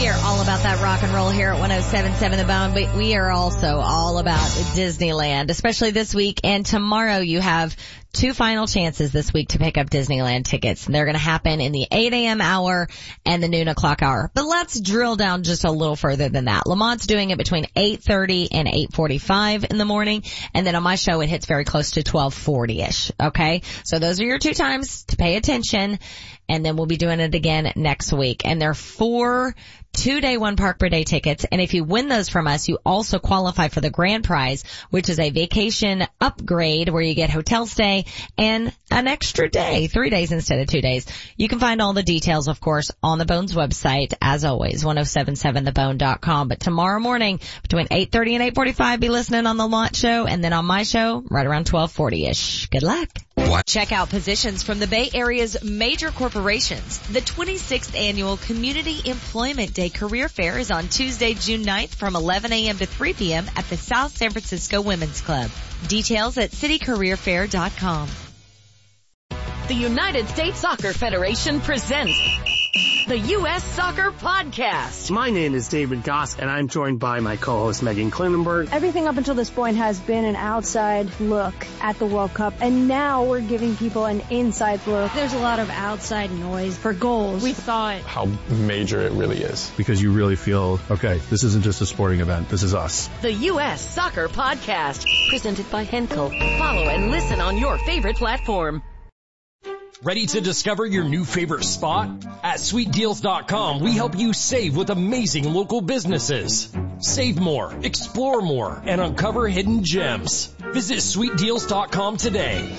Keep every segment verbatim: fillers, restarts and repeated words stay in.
We are all about that rock and roll here at one oh seven point seven The Bone, but we are also all about Disneyland, especially this week. And tomorrow you have two final chances this week to pick up Disneyland tickets. They're going to happen in the eight a.m. hour and the noon o'clock hour. But let's drill down just a little further than that. Lamont's doing it between eight thirty and eight forty-five in the morning. And then on my show, it hits very close to twelve forty-ish. Okay? So those are your two times to pay attention. And then we'll be doing it again next week. And there are four two-day one park per day tickets. And if you win those from us, you also qualify for the grand prize, which is a vacation upgrade where you get hotel stay and an extra day, three days instead of two days. You can find all the details, of course, on the Bones website, as always, ten seventy-seven the bone dot com. But tomorrow morning, between eight thirty and eight forty-five, be listening on the Launch Show, and then on my show, right around twelve forty-ish. Good luck. What? Check out positions from the Bay Area's major corporations. The twenty-sixth Annual Community Employment Day Career Fair is on Tuesday, June ninth from eleven a.m. to three p.m. at the South San Francisco Women's Club. Details at city career fair dot com. The United States Soccer Federation presents the U S Soccer Podcast. My name is David Goss, and I'm joined by my co-host Megan Klinenberg. Everything up until this point has been an outside look at the World Cup, and now we're giving people an inside look. There's a lot of outside noise for goals. We thought how major it really is. Because you really feel, okay, this isn't just a sporting event, this is us. The U S Soccer Podcast, presented by Henkel. Follow and listen on your favorite platform. Ready to discover your new favorite spot? At sweet deals dot com, we help you save with amazing local businesses. Save more, explore more, and uncover hidden gems. Visit sweet deals dot com today.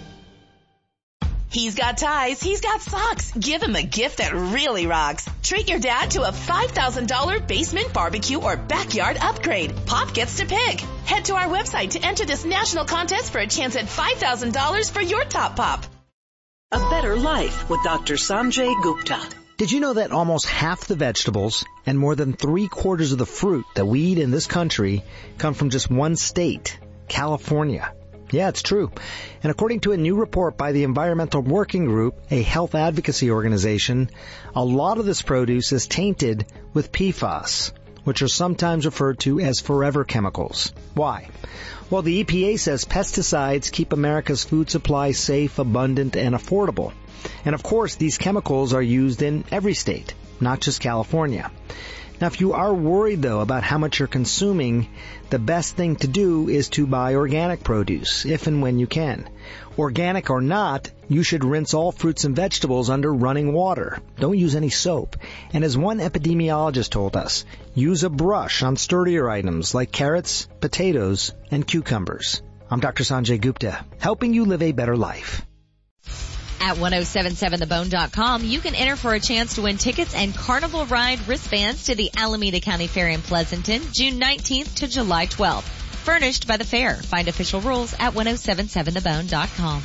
He's got ties, he's got socks. Give him a gift that really rocks. Treat your dad to a five thousand dollars basement barbecue or backyard upgrade. Pop gets to pick. Head to our website to enter this national contest for a chance at five thousand dollars for your top pop. A Better Life with Doctor Sanjay Gupta. Did you know that almost half the vegetables and more than three quarters of the fruit that we eat in this country come from just one state, California? Yeah, it's true. And according to a new report by the Environmental Working Group, a health advocacy organization, a lot of this produce is tainted with P F A S, which are sometimes referred to as forever chemicals. Why? Well, the E P A says pesticides keep America's food supply safe, abundant, and affordable. And of course, these chemicals are used in every state, not just California. Now, if you are worried, though, about how much you're consuming, the best thing to do is to buy organic produce, if and when you can. Organic or not, you should rinse all fruits and vegetables under running water. Don't use any soap. And as one epidemiologist told us, use a brush on sturdier items like carrots, potatoes, and cucumbers. I'm Doctor Sanjay Gupta, helping you live a better life. At ten seventy-seven the bone dot com, you can enter for a chance to win tickets and Carnival Ride wristbands to the Alameda County Fair in Pleasanton, June nineteenth to July twelfth. Furnished by the fair. Find official rules at ten seventy-seven the bone dot com.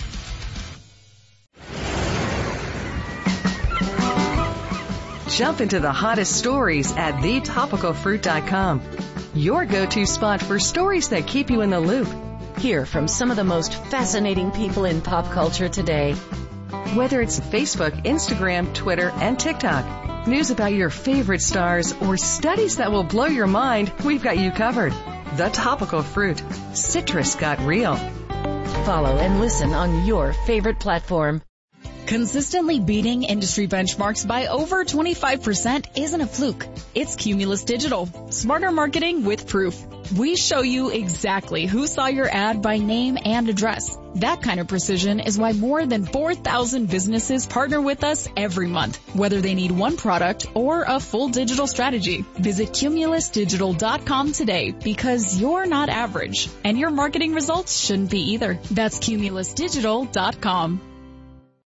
Jump into the hottest stories at the topical fruit dot com. Your go-to spot for stories that keep you in the loop. Hear from some of the most fascinating people in pop culture today. Whether it's Facebook, Instagram, Twitter, and TikTok, news about your favorite stars, or studies that will blow your mind, we've got you covered. The Topical Fruit. Citrus got real. Follow and listen on your favorite platform. Consistently beating industry benchmarks by over twenty-five percent isn't a fluke. It's Cumulus Digital. Smarter marketing with proof. We show you exactly who saw your ad by name and address. That kind of precision is why more than four thousand businesses partner with us every month, whether they need one product or a full digital strategy. Visit cumulus digital dot com today, because you're not average, and your marketing results shouldn't be either. That's cumulus digital dot com.